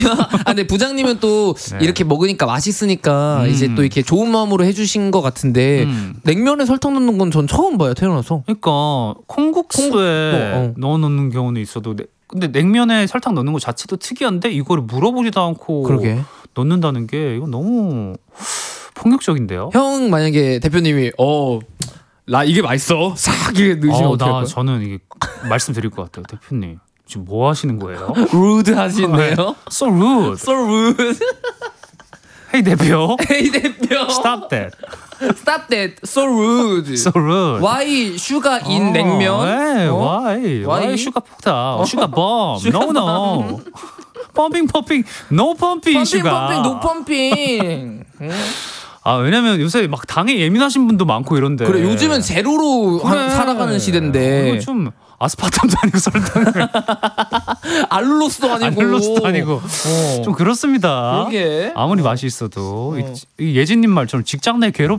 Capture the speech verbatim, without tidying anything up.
아, 근데 부장님은 또 네. 이렇게 먹으니까 맛있으니까 음. 이제 또 이렇게 좋은 마음으로 해주신 것 같은데 음. 냉면에 설탕 넣는 건 전 처음 봐요 태어나서. 그러니까 콩국수에 콩- 어, 어. 넣어 놓는 경우는 있어도 네, 근데 냉면에 설탕 넣는 것 자체도 특이한데 이거를 물어보지도 않고 그러게. 넣는다는 게 이건 너무 폭력적인데요. 형 만약에 대표님이 어 나 이게 맛있어 싹 이게 넣으시면 어, 어떡할 나 거야? 저는 이게 말씀드릴 것 같아요. 대표님 지금 뭐 하시는 거예요? rude 하시네요. So rude. So rude. Hey 대표. Hey 대표. Stop that. Stop that. So rude. So rude. Why sugar in 어, 냉면? 네, 어? why? Why? Why 슈가 폭탄? 슈가 bomb. No no. 펌핑 펌핑. No 펌핑 펌핑 슈가. 펌핑 노 펌핑. 응? 아 왜냐면 요새 막 당에 예민하신 분도 많고 이런데. 그래 요즘은 제로로 하- 그래. 살아가는 시대인데 이거 좀 아스파탐도 아니고 설탕을 알룰로스도 아니고 알룰로스도 아니고 어. 좀 그렇습니다. 그러게. 아무리 맛이 있어도 어. 이, 이 예진님 말처럼 직장 내 괴롭